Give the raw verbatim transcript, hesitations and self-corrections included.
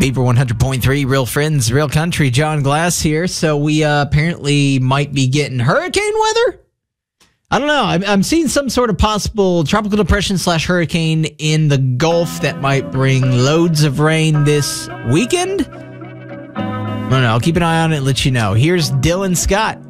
Beaver one hundred point three, Real Friends, Real Country. John Glass here. So we uh, apparently might be getting hurricane weather. I don't know. I'm, I'm seeing some sort of possible tropical depression slash hurricane in the Gulf that might bring loads of rain this weekend. I don't know. I'll keep an eye on it and let you know. Here's Dylan Scott.